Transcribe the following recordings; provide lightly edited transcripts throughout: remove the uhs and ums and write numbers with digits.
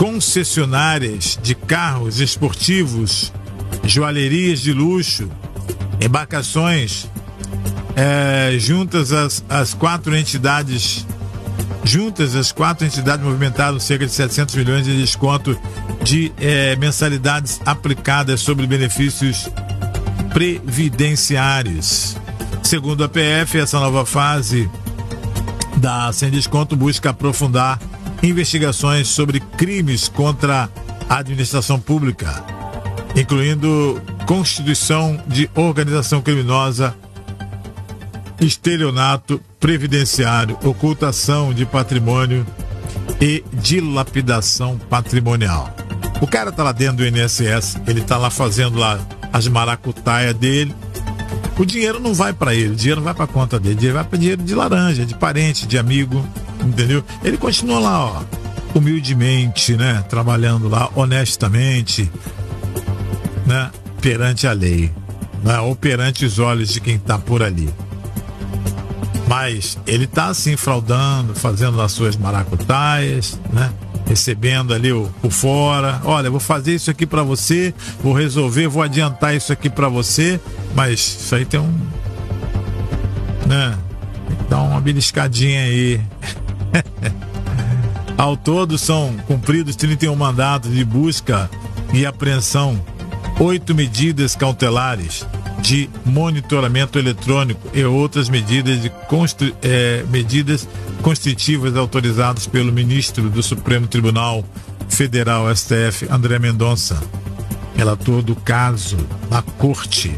concessionárias de carros esportivos, joalherias de luxo, embarcações, juntas as quatro entidades movimentaram cerca de 700 milhões de desconto de mensalidades aplicadas sobre benefícios previdenciários. Segundo a PF, essa nova fase da sem desconto busca aprofundar investigações sobre crimes contra a administração pública, incluindo constituição de organização criminosa, estelionato previdenciário, ocultação de patrimônio e dilapidação patrimonial. O cara tá lá dentro do INSS, ele tá lá fazendo lá as maracutaias dele. O dinheiro não vai para ele, o dinheiro não vai para conta dele, o dinheiro vai para dinheiro de laranja, de parente, de amigo, entendeu? Ele continua lá, ó, humildemente, né, trabalhando lá honestamente, né, perante a lei, né, ou perante os olhos de quem tá por ali. Mas ele tá assim fraudando, fazendo as suas maracutaias, né? Recebendo ali o fora. Olha, vou fazer isso aqui para você, vou resolver, vou adiantar isso aqui para você, mas isso aí tem né? Tem que dar uma beliscadinha aí. Ao todo são cumpridos 31 mandados de busca e apreensão, 8 medidas cautelares de monitoramento eletrônico e outras medidas medidas constritivas autorizadas pelo ministro do Supremo Tribunal Federal, STF, André Mendonça, relator do caso na corte.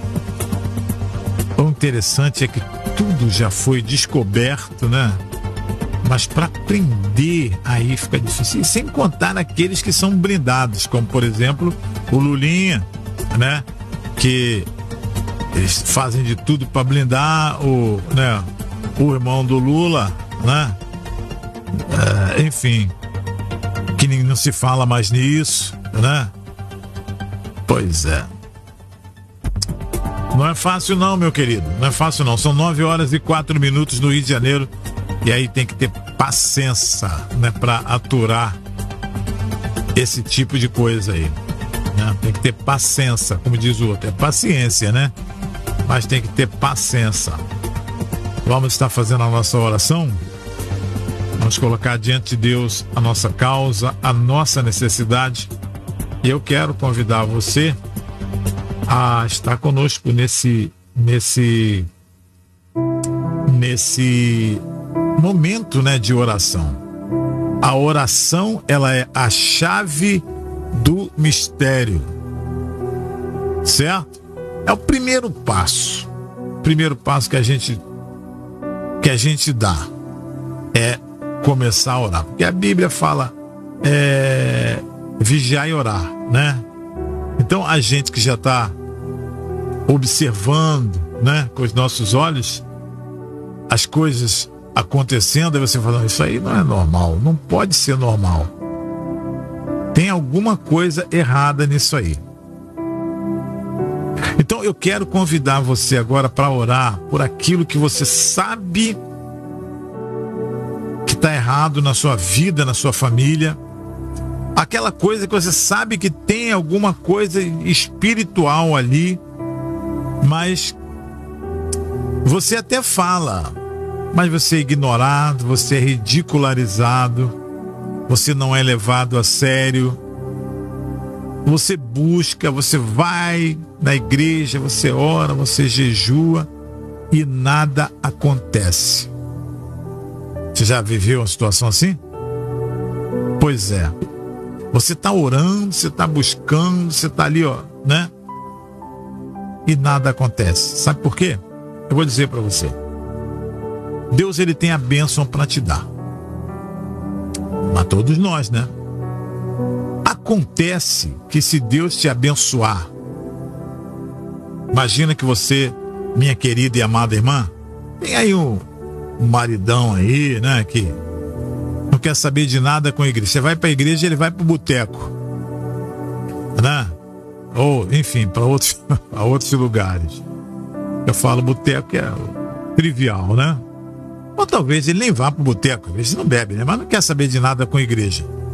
O interessante é que tudo já foi descoberto, né? Mas para prender aí fica difícil. E sem contar aqueles que são blindados, como por exemplo o Lulinha, né? Que eles fazem de tudo para blindar o irmão do Lula, né? Enfim, que não se fala mais nisso, né? Pois é. Não é fácil não, meu querido. Não é fácil não. São 9h04 no Rio de Janeiro. E aí tem que ter paciência, né? Para aturar esse tipo de coisa aí, né? Tem que ter paciência, como diz o outro. É paciência, né? Mas tem que ter paciência. Vamos estar fazendo a nossa oração. Vamos colocar diante de Deus a nossa causa, a nossa necessidade. E eu quero convidar você a estar conosco nesse momento, né, de oração. A oração, ela é a chave do mistério, certo? É o primeiro passo. O primeiro passo que a gente dá é começar a orar. Porque a Bíblia fala vigiar e orar, né? Então a gente que já está observando, né, com os nossos olhos as coisas acontecendo, aí você fala, isso aí não é normal, não pode ser normal. Tem alguma coisa errada nisso aí. Então eu quero convidar você agora para orar por aquilo que você sabe que está errado na sua vida, na sua família. Aquela coisa que você sabe que tem alguma coisa espiritual ali, mas você até fala, mas você é ignorado, você é ridicularizado, você não é levado a sério. Você busca, você vai na igreja, você ora, você jejua e nada acontece. Você já viveu uma situação assim? Pois é. Você está orando, você está buscando, você está ali, ó, né? E nada acontece. Sabe por quê? Eu vou dizer para você. Deus, ele tem a bênção para te dar. Mas todos nós, né? Acontece que se Deus te abençoar, imagina que você, minha querida e amada irmã, tem aí um maridão aí, né, que não quer saber de nada com a igreja. Você vai para a igreja, ele vai para o boteco, né? Ou, enfim, para outros lugares. Eu falo boteco que é trivial, né? Ou talvez ele nem vá para o boteco, às vezes não bebe, né? Mas não quer saber de nada com a igreja.